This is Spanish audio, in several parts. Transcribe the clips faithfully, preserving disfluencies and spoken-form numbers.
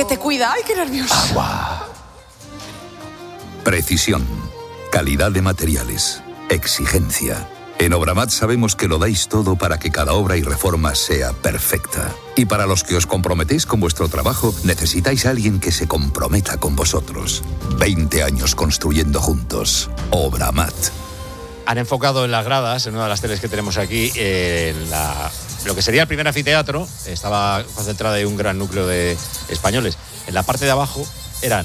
te cuida. ¡Ay, qué nervioso! Agua. Precisión. Calidad de materiales. Exigencia. En Obramat sabemos que lo dais todo para que cada obra y reforma sea perfecta. Y para los que os comprometéis con vuestro trabajo, necesitáis a alguien que se comprometa con vosotros. veinte años construyendo juntos. Obramat. Han enfocado en las gradas, en una de las teles que tenemos aquí, eh, la, lo que sería el primer anfiteatro. Estaba concentrado ahí un gran núcleo de españoles. En la parte de abajo eran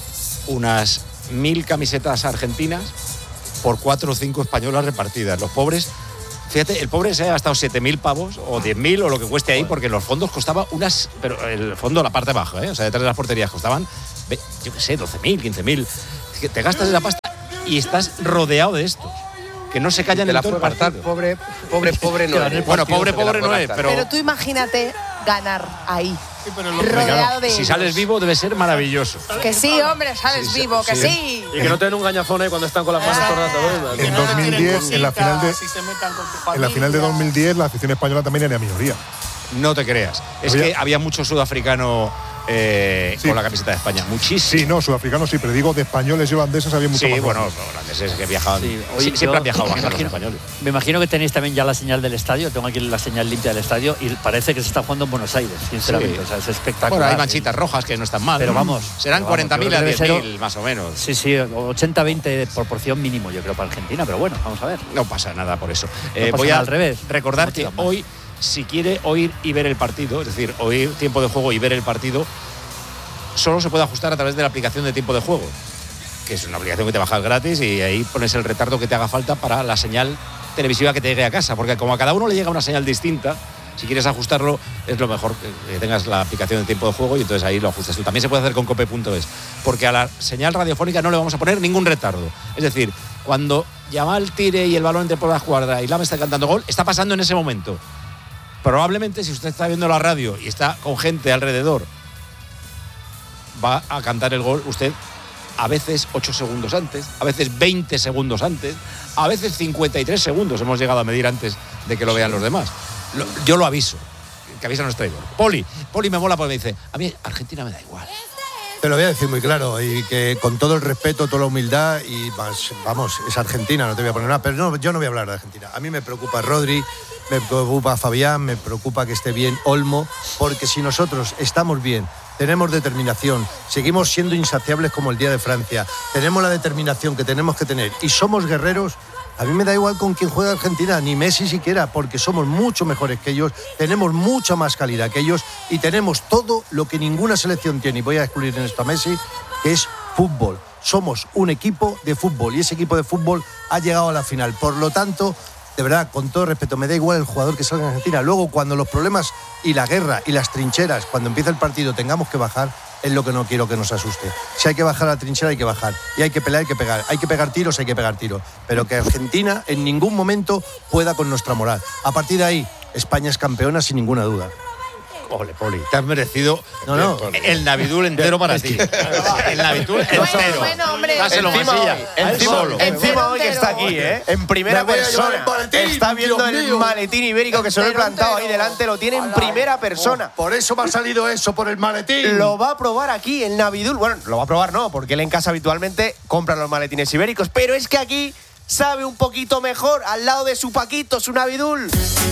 unas mil camisetas argentinas por cuatro o cinco españolas repartidas. Los pobres, fíjate, el pobre se ha gastado siete mil pavos o diez mil o lo que cueste ahí, porque los fondos costaba unas, pero el fondo, la parte baja, ¿eh? O sea, detrás de las porterías costaban, yo qué sé, doce mil, quince mil. Te gastas esa pasta y estás rodeado de estos, que no se callan en todo el partido. Pobre, pobre, pobre no es. Bueno, pobre, pobre no es, pero... Pero tú imagínate ganar ahí. Sí, pero lo rodeado claro, de si ellos. sales vivo debe ser maravilloso. Que sí, hombre, sales Sí, vivo, que sí. sí. Y que no te den un gañafón ahí cuando están con las manos todo el rato. En dos mil diez, en la final de en la final de dos mil diez, la afición española también era minoría. No te creas. Es Había- que había mucho sudafricano eh, Sí. con la camiseta de España. Muchísimo. Sí, no, sudafricanos sí, pero digo de españoles y holandeses había mucho Sí, más. bueno, los holandeses que viajaban. Sí, sí, oye, siempre yo han viajado me bastante los imagino- españoles. Me imagino que tenéis también ya la señal del estadio. Tengo aquí la señal limpia del estadio y parece que se está jugando en Buenos Aires, sinceramente. Sí. O sea, es espectacular. Bueno, hay manchitas rojas que no están mal. Pero vamos. Serán pero cuarenta mil vamos, a yo creo que diez debe mil, ser- más o menos. Sí, sí, ochenta veinte de proporción mínimo, yo creo, para Argentina. Pero bueno, vamos a ver. No pasa nada por eso. No Eh, pasa voy nada, a al revés. recordar No que motiva más. hoy, si quiere oír y ver el partido, es decir, oír tiempo de juego y ver el partido, solo se puede ajustar a través de la aplicación de tiempo de juego, que es una aplicación que te bajas gratis y ahí pones el retardo que te haga falta para la señal televisiva que te llegue a casa, porque como a cada uno le llega una señal distinta, si quieres ajustarlo es lo mejor que que tengas la aplicación de tiempo de juego y entonces ahí lo ajustas tú. También se puede hacer con cope punto es, porque a la señal radiofónica no le vamos a poner ningún retardo. Es decir, cuando Yamal tire y el balón entre por la escuadra y Lama está cantando gol, está pasando en ese momento. Probablemente si usted está viendo la radio y está con gente alrededor, va a cantar el gol usted a veces ocho segundos antes, a veces veinte segundos antes, a veces cincuenta y tres segundos hemos llegado a medir antes de que lo vean los demás. Lo- yo lo aviso, que avisa nuestro traidor. Poli, Poli me mola porque me dice, a mí Argentina me da igual. Te lo voy a decir muy claro y que con todo el respeto, toda la humildad y más, vamos, es Argentina, no te voy a poner nada, pero no, yo no voy a hablar de Argentina. A mí me preocupa Rodri, me preocupa Fabián, me preocupa que esté bien Olmo, porque si nosotros estamos bien, tenemos determinación, seguimos siendo insaciables como el día de Francia, tenemos la determinación que tenemos que tener y somos guerreros. A mí me da igual con quién juega Argentina, ni Messi siquiera, porque somos mucho mejores que ellos, tenemos mucha más calidad que ellos y tenemos todo lo que ninguna selección tiene, y voy a excluir en esto a Messi, que es fútbol. Somos un equipo de fútbol y ese equipo de fútbol ha llegado a la final. Por lo tanto, de verdad, con todo respeto, me da igual el jugador que salga en Argentina. Luego, cuando los problemas y la guerra y las trincheras, cuando empieza el partido, tengamos que bajar, es lo que no quiero que nos asuste. Si hay que bajar a la trinchera, hay que bajar. Y hay que pelear, hay que pegar. Hay que pegar tiros, hay que pegar tiros. Pero que Argentina en ningún momento pueda con nuestra moral. A partir de ahí, España es campeona sin ninguna duda. Ole, Poli, te has merecido No, no. el Navidul entero para ti. El Navidul entero. bueno, hombre. Dáselo, Encima Masilla. hoy, A él encima, solo. encima hoy que está aquí, ¿eh? En primera Me voy a llevar persona. el maletín, Está viendo Dios el mío. maletín ibérico que se lo he Entero, plantado ahí entero. delante, lo tiene en primera persona. Por eso me ha salido eso, por el maletín. Lo va a probar aquí el Navidul. Bueno, lo va a probar no, porque él en casa habitualmente compra los maletines ibéricos. Pero es que aquí sabe un poquito mejor, al lado de su Paquito, su Navidul.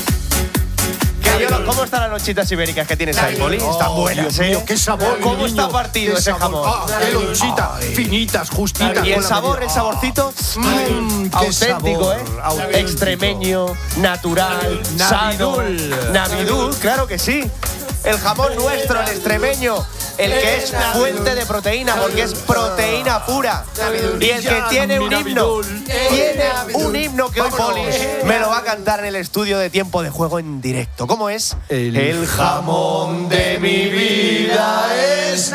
Que yo no- ¿Cómo están las lonchitas ibéricas que tienes ahí, Poli? Están Oh, buenas, Dios ¿eh? mío, qué sabor, ¿Cómo mi está niño, partido qué ese sabor. jamón? Ah, qué lonchita, finitas, justitas. ¿Y el con la sabor, medida. el saborcito? Mm, qué auténtico, sabor, ¿eh? auténtico. Extremeño, natural, sano. Navidul. Navidul, claro que sí. El jamón nuestro, el extremeño. El que es fuente de proteína, porque es proteína pura. Y el que tiene un himno, tiene un himno que hoy Poli me lo va a cantar en el estudio de tiempo de juego en directo. ¿Cómo es? El jamón de mi vida es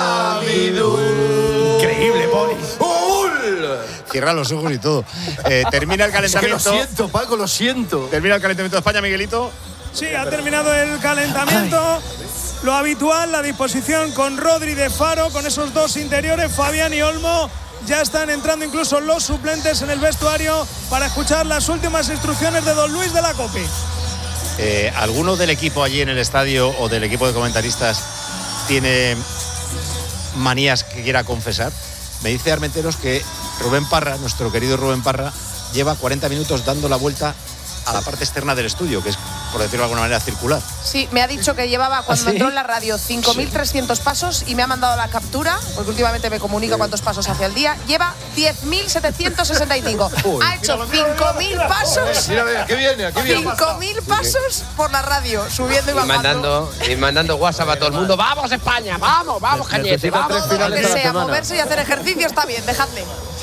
Navidul. Increíble, Poli. Cierra los ojos y todo. Eh, termina el Es que lo calentamiento. siento, Paco, lo siento. Termina el calentamiento de España, Miguelito. Sí, ha terminado el calentamiento. Lo habitual, la disposición con Rodri de Faro, con esos dos interiores, Fabián y Olmo. Ya están entrando incluso los suplentes en el vestuario para escuchar las últimas instrucciones de don Luis de la Copi. Eh, ¿Alguno del equipo allí en el estadio o del equipo de comentaristas tiene manías que quiera confesar. Me dice Armenteros que Rubén Parra, nuestro querido Rubén Parra, lleva cuarenta minutos dando la vuelta a la parte externa del estudio, que es, por decirlo de alguna manera, circular. Sí, me ha dicho que llevaba, cuando ¿Ah, sí? entró en la radio, cinco mil trescientos pasos y me ha mandado la captura, porque últimamente me comunica cuántos pasos hace al día. Lleva diez mil setecientos sesenta y cinco. Ha hecho cinco mil pasos. Mira, mira, aquí viene, aquí viene. cinco mil pasos por la radio, subiendo y Y bajando. mandando, y mandando WhatsApp a todo el mundo. ¡Vamos, España! ¡Vamos, vamos, Cañete! ¡Vamos! Todo lo que sea, moverse y hacer ejercicio está bien, dejadle.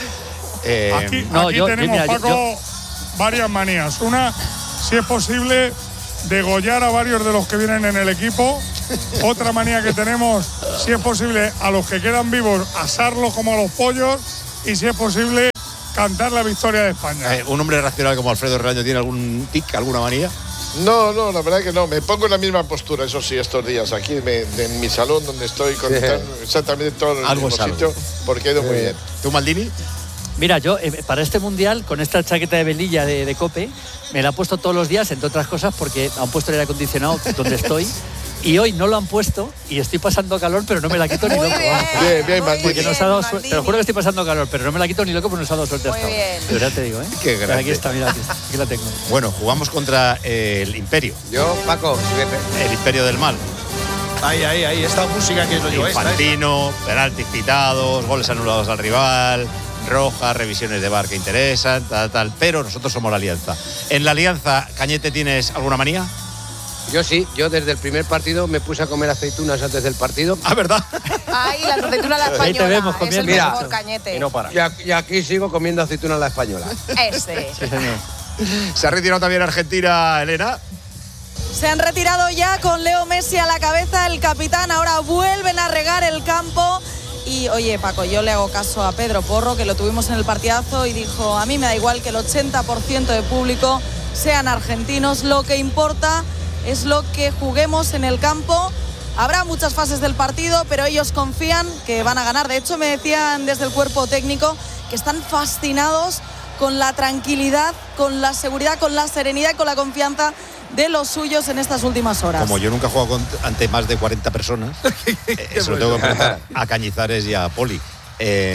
Eh, Aquí, no, aquí yo- tenemos, mira, yo- Paco, yo- varias manías. Una, si es posible, degollar a varios de los que vienen en el equipo. Otra manía que tenemos, si es posible, a los que quedan vivos, asarlos como a los pollos. Y si es posible, cantar la victoria de España. eh, ¿Un hombre racional como Alfredo Rebaño tiene algún tic, alguna manía? No, no, la verdad que no. Me pongo en la misma postura, eso sí, estos días. Aquí me- en mi salón donde estoy, con exactamente todo en el Algo mismo es sitio, algo. porque ha ido muy bien. ¿Tú, Maldini? Mira, yo eh, para este mundial, con esta chaqueta de velilla de, de Cope, me la he puesto todos los días, entre otras cosas, porque han puesto el aire acondicionado donde estoy. Y hoy no lo han puesto y estoy pasando calor, pero no me la quito ni Muy loco. bien, Bien, bien, muy Maldini. Porque nos ha dado bien, suerte. Te lo juro que estoy pasando calor, pero no me la quito ni loco porque nos ha dado suerte Muy hasta ahora. bien. De verdad te digo, ¿eh? Qué Pero grande. aquí está, mira, aquí, está, aquí la tengo. Bueno, jugamos contra eh, el Imperio, Yo, Paco, si me- el Imperio del Mal. Ahí, ahí, ahí, esta música que es lo yo, esta, esta. Infantino, penaltis pitados, goles anulados al rival, rojas, revisiones de V A R que interesan, tal, tal. Pero nosotros somos la Alianza. En la Alianza, Cañete, ¿tienes alguna manía? yo sí, yo desde el primer partido me puse a comer aceitunas antes del partido. Ah, ¿verdad? Ahí, la aceituna a la Ahí te española. vemos Es el comiendo. Mira, mejor, Cañete. Y no para. Y aquí, y aquí sigo comiendo aceitunas a la española. Ese. Sí, señor. Se ha retirado también Argentina, Elena. Se han retirado ya con Leo Messi a la cabeza, el capitán. Ahora vuelven a regar el campo. Y oye, Paco, yo le hago caso a Pedro Porro, que lo tuvimos en el partidazo, y dijo: a mí me da igual que el ochenta por ciento de público sean argentinos, lo que importa es lo que juguemos en el campo. Habrá muchas fases del partido, pero ellos confían que van a ganar. De hecho, me decían desde el cuerpo técnico que están fascinados con la tranquilidad, con la seguridad, con la serenidad y con la confianza de los suyos en estas últimas horas. Como yo nunca he jugado con- ante más de cuarenta personas, eh, eso lo tengo que preguntar a Cañizares y a Poli. Eh,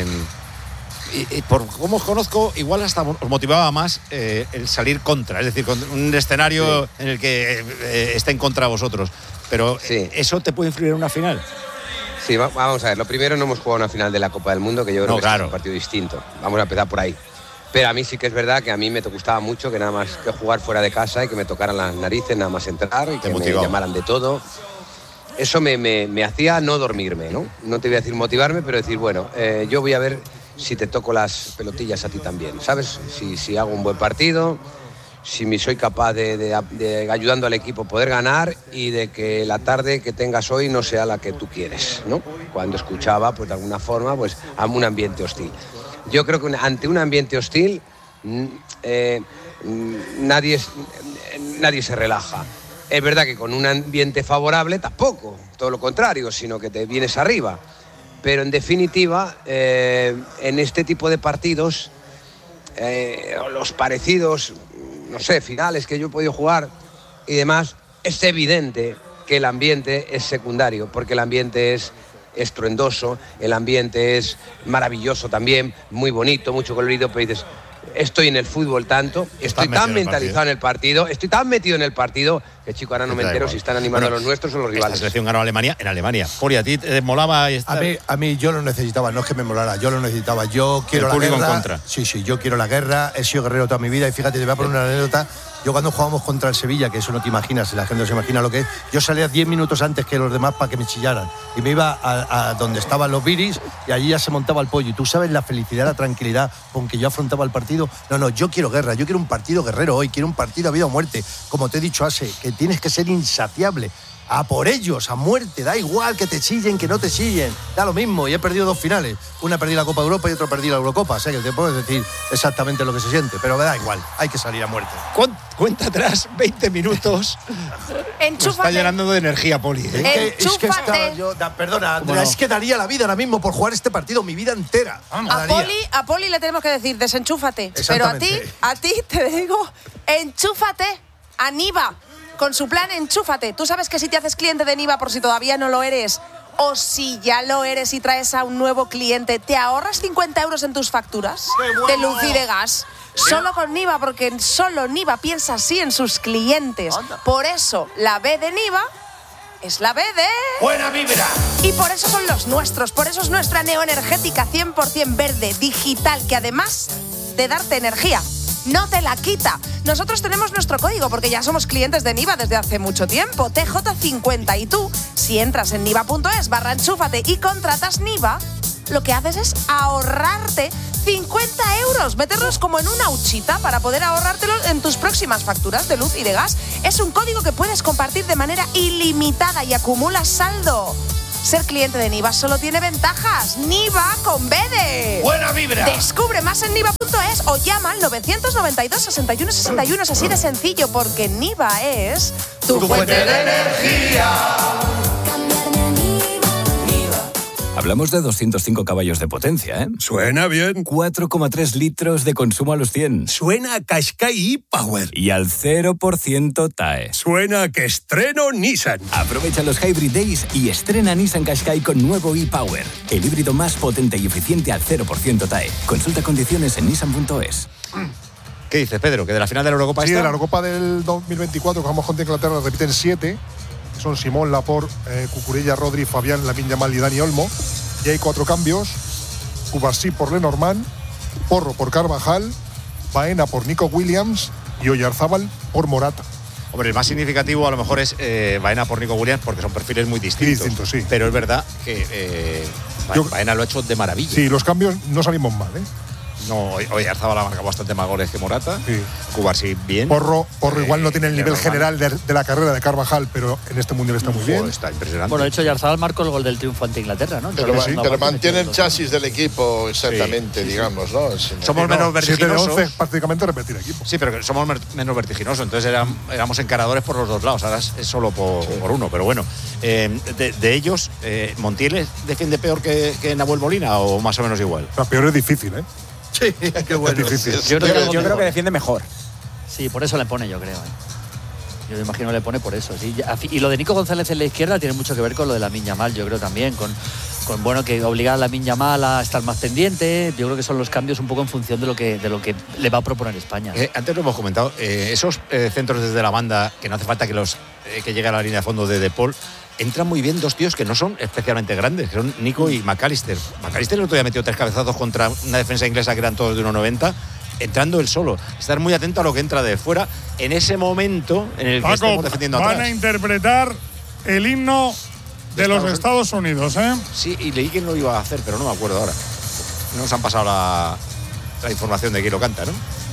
y, y por cómo os conozco, igual hasta os motivaba más eh, el salir contra, es decir, con un escenario sí. en el que eh, estén contra vosotros. Pero Sí. ¿eso te puede influir en una final? Sí, va- vamos a ver. Lo primero, no hemos jugado una final de la Copa del Mundo, que yo creo No, que claro. es un partido distinto. Vamos a empezar por ahí. Pero a mí sí que es verdad que a mí me gustaba mucho que nada más que jugar fuera de casa y que me tocaran las narices, nada más entrar y que me motivaba. llamaran de todo. Eso me, me- me hacía no dormirme, ¿no? No te voy a decir motivarme, pero decir, bueno, eh, yo voy a ver si te toco las pelotillas a ti también, ¿sabes? Si, si hago un buen partido, si me soy capaz de, de- de, ayudando al equipo, poder ganar y de que la tarde que tengas hoy no sea la que tú quieres, ¿no? Cuando escuchaba, pues de alguna forma, pues a un ambiente hostil. Yo creo que ante un ambiente hostil mm, eh, mm, nadie, es- nadie se relaja. Es verdad que con un ambiente favorable tampoco, todo lo contrario, sino que te vienes arriba. Pero en definitiva, eh, en este tipo de partidos, eh, los parecidos, no sé, finales que yo he podido jugar y demás, es evidente que el ambiente es secundario, porque el ambiente es estruendoso, el ambiente es maravilloso también, muy bonito, mucho colorido, pero dices, estoy en el fútbol tanto, estoy tan mentalizado en el partido, estoy tan metido en el partido, que chico, ahora no me entero si están animando Bueno, a los nuestros o los Esta rivales. selección ganó a Alemania en Alemania. Poli, ¿a ti te molaba estar? A mí, a mí yo lo necesitaba, no es que me molara, yo lo necesitaba. Yo quiero El la público en guerra. contra. Sí, sí, yo quiero la guerra, he sido guerrero toda mi vida y fíjate, te voy a poner una anécdota. Yo cuando jugábamos contra el Sevilla, que eso no te imaginas, la gente no se imagina lo que es, yo salía diez minutos antes que los demás para que me chillaran. Y me iba a, a donde estaban los viris y allí ya se montaba el pollo. Y tú sabes la felicidad, la tranquilidad con que yo afrontaba el partido. No, no, yo quiero guerra, yo quiero un partido guerrero hoy, quiero un partido a vida o muerte. Como te he dicho, Ase, que tienes que ser insaciable. A por ellos, a muerte, da igual que te chillen, que no te chillen, da lo mismo. Y he perdido dos finales, una perdí la Copa de Europa y otra perdí la Eurocopa, o sea que te puedo decir exactamente lo que se siente, pero me da igual, hay que salir a muerte. Cuenta atrás, veinte minutos. Me está Enchúfate. llenando de energía, Poli. ¿eh? Es que, es que Enchúfate. estaba yo, da- perdona, Andrea, no? es que daría la vida ahora mismo por jugar este partido, mi vida entera. Vamos, A daría. Poli, a Poli le tenemos que decir, desenchúfate. Pero a ti, Exactamente. a ti te digo, enchúfate a Niva. Con su plan, enchúfate. Tú sabes que si te haces cliente de Niva, por si todavía no lo eres, O si ya lo eres y traes a un nuevo cliente, ¿te ahorras cincuenta euros en tus facturas de luz y de gas? Solo con Niva, porque solo Niva piensa así en sus clientes. Por eso, la B de Niva es la B de... ¡Buena vibra! Y por eso son los nuestros, por eso es nuestra neoenergética cien por ciento verde, digital, que además de darte energía, no te la quita. Nosotros tenemos nuestro código porque ya somos clientes de Niva desde hace mucho tiempo, T J cincuenta. Y tú, si entras en niva punto es barra enchúfate y contratas Niva, lo que haces es ahorrarte cincuenta euros, meterlos como en una huchita para poder ahorrártelo en tus próximas facturas de luz y de gas. Es un código que puedes compartir de manera ilimitada y acumulas saldo. Ser cliente de Niva solo tiene ventajas. Niva con B de... ¡Buena vibra! Descubre más en niva punto es o llama al novecientos noventa y dos, sesenta y uno sesenta y uno. Es así de sencillo, porque Niva es tu, tu fuente de energía. Hablamos de doscientos cinco caballos de potencia, ¿eh? Suena bien. cuatro coma tres litros de consumo a los cien. Suena a Qashqai e-Power. Y al cero por ciento T A E. Suena a que estreno Nissan. Aprovecha los Hybrid Days y estrena Nissan Qashqai con nuevo e-Power. El híbrido más potente y eficiente al cero por ciento T A E. Consulta condiciones en nissan punto es. ¿Qué dices, Pedro? ¿Que de la final de la Eurocopa Sí, esta? de la Eurocopa del dos mil veinticuatro, que vamos contra Inglaterra, repiten siete. Son Simón, Laporte, eh, Cucurella, Rodri, Fabián, Lamine Yamal y Dani Olmo. Y hay cuatro cambios: Cubarsí por Lenormand, Porro por Carvajal, Baena por Nico Williams y Oyarzábal por Morata. Hombre, el más significativo a lo mejor es eh, Baena por Nico Williams, porque son perfiles muy distintos. Distintos, sí. Pero es verdad que eh, Yo- Baena lo ha hecho de maravilla. Sí, los cambios no salimos mal, ¿eh? No, oye, Arzabal ha marcado bastante más goles que Morata. Sí. Cubarsí bien. Porro, Porro igual no tiene el Eh, nivel Lenormand. general de, de la carrera de Carvajal, pero en este mundial está muy bien. Oh, está impresionante. Bueno, de hecho, Yarzabal marcó el gol del triunfo ante Inglaterra, ¿no? Pero, Entonces, pero una parte mantiene el metió dos. chasis del equipo exactamente, digamos, ¿no? Es- Somos No, menos siete de vertiginosos. once prácticamente repetir equipo. Sí, pero que somos mer- menos vertiginosos. Entonces eran- éramos encaradores por los dos lados. Ahora es es solo por, por uno. Pero bueno, eh, de, de ellos, eh, ¿Montiel defiende peor que, que Nahuel Molina o más o menos igual? O sea, peor es difícil, ¿eh? Sí, qué bueno. Es difícil. Yo creo que algo Yo creo mejor. que defiende mejor. Sí, por eso le pone, yo creo. ¿eh? Yo me imagino que le pone por eso. Sí. Y lo de Nico González en la izquierda tiene mucho que ver con lo de Lamine Yamal, yo creo también. Con, con bueno, que obligar a Lamine Yamal a estar más pendiente. Yo creo que son los cambios un poco en función de lo que, de lo que le va a proponer España. Eh, antes lo hemos comentado. eh, esos eh, centros desde la banda, que no hace falta que los eh, que llegue a la línea de fondo de De Paul, entran muy bien dos tíos que no son especialmente grandes, que son Nico y McAllister. McAllister el otro día metió tres cabezazos contra una defensa inglesa que eran todos de uno noventa, entrando él solo. Estar muy atento a lo que entra de fuera en ese momento en el que Paco, estamos defendiendo van atrás. a interpretar el himno de los Estados Unidos, ¿eh? Sí, y leí que no lo iba a hacer, pero no me acuerdo ahora. No nos han pasado la, la información de quién lo canta, ¿no?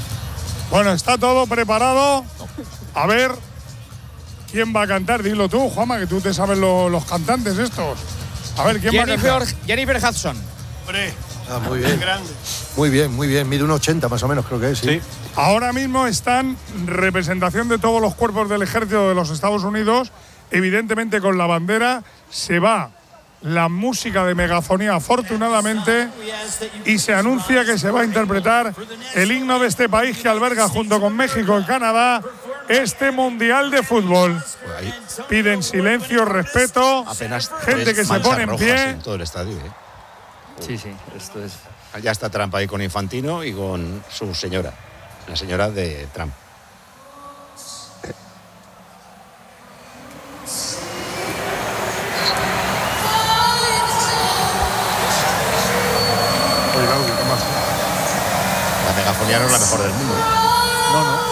Bueno, está todo preparado. A ver quién va a cantar. Dilo tú, Juanma, que tú te sabes lo- los cantantes estos. A ver, ¿quién va a Jennifer, cantar? Jennifer Hudson. Hombre, Ah, muy bien. grande. Muy bien, muy bien. Mide un ochenta más o menos, creo que es. Sí. Ahora mismo están representación de todos los cuerpos del ejército de los Estados Unidos. Evidentemente con la bandera se va la música de megafonía, afortunadamente, y se anuncia que se va a interpretar el himno de este país que alberga junto con México y Canadá este Mundial de Fútbol. Piden silencio, respeto, Apenas gente tres que se manchas pone en rojas pie. en todo el estadio, ¿eh? Sí, sí, esto es. Ya está Trump ahí con Infantino y con su señora, la señora de Trump. Oye, Gaudi, ¿qué más? La megafonía no es la mejor del mundo. No, no.